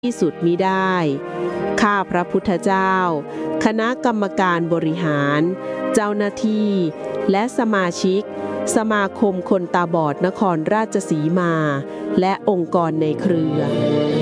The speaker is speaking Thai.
ที่สุดมิได้ ข้าพระพุทธเจ้า คณะกรรมการบริหาร เจ้าหน้าที่ และสมาชิก สมาคมคนตาบอดนครราชสีมา และองค์กรในเครือ